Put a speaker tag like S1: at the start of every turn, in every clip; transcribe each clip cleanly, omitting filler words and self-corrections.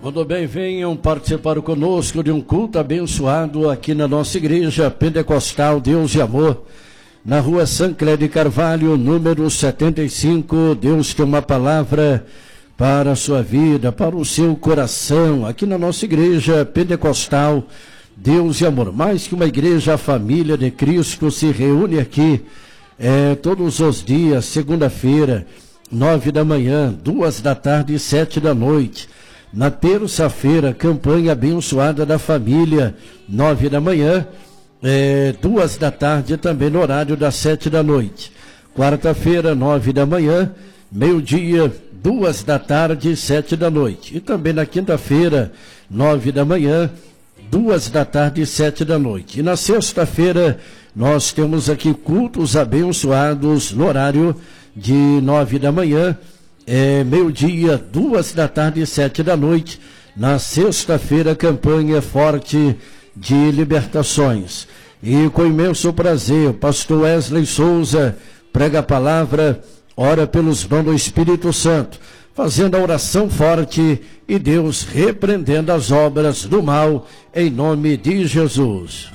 S1: Quando bem, venham participar conosco de um culto abençoado aqui na nossa igreja Pentecostal Deus e Amor, na rua Sancler de Carvalho, número 75. Deus tem uma palavra para a sua vida, para o seu coração, aqui na nossa igreja Pentecostal Deus e Amor. Mais que uma igreja, a família de Cristo se reúne aqui todos os dias, segunda-feira, 9 da manhã, 2 da tarde e 7 da noite. Na terça-feira, campanha abençoada da família, 9 da manhã, 2 da tarde, também no horário das 7 da noite. Quarta-feira, 9 da manhã, meio-dia, 2 da tarde e 7 da noite. E também na quinta-feira, 9 da manhã, 2 da tarde e 7 da noite. E na sexta-feira, nós temos aqui cultos abençoados no horário de 9 da manhã, meio-dia, 2 da tarde e 7 da noite. Na sexta-feira, campanha forte de libertações. E com imenso prazer, o pastor Wesley Souza prega a palavra, ora pelos dons do Espírito Santo, fazendo a oração forte e Deus repreendendo as obras do mal, em nome de Jesus.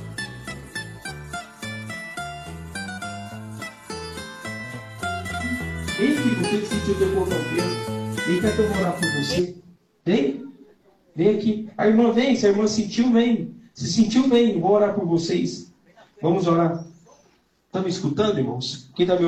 S2: Ei, filho, você que sentiu depois ao peso, vem cá que eu vou orar por você. Vem, vem aqui. A irmã vem, se a irmã sentiu, vem. Se sentiu, vem, vou orar por vocês. Vamos orar. Estão me escutando, irmãos? Quem está me